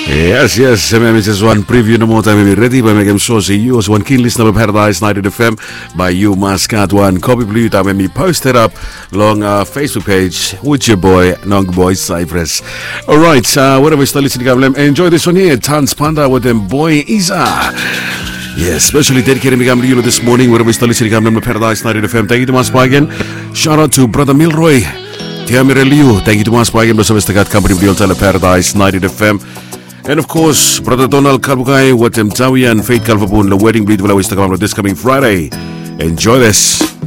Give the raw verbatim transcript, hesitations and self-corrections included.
Yes, yes, this is one preview no more time we ready by making sure see you as one keen listener of Paradise ninety F M by you Muscat one copy blue time when me post it up along our Facebook page with your boy Nong Boy Cypress. Alright, uh whatever still listening to enjoy this one here, Tans Panda with them boy Isa. Yes, especially dedicated to you this morning wherever we still listening to Paradise ninety F M. Thank you to Mas again. Shout out to Brother Milroy. Tiamir Liu, thank you to Mas again, Bersama Setakat Company Beliau Tele Paradise ninety F M. And of course, Brother Donald Kalbukai, Watem Tawian, Faith Kalvabun, the wedding bleed will always come this coming Friday. Enjoy this.